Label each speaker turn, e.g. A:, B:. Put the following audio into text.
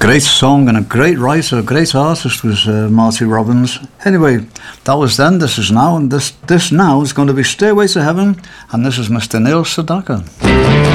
A: Great song and a great writer, a great artist was Marty Robbins. Anyway, that was then, this is now, and this now is going to be Stairway to Heaven, and this is Mr. Neil Sedaka.